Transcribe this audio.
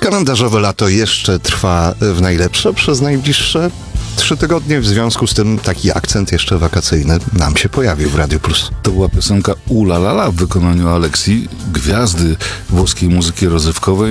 Kalendarzowe lato jeszcze trwa w najlepsze przez najbliższe 3 tygodnie, w związku z tym taki akcent jeszcze wakacyjny nam się pojawił w Radio Plus. To była piosenka Ula La La w wykonaniu Aleksji, gwiazdy włoskiej muzyki rozrywkowej.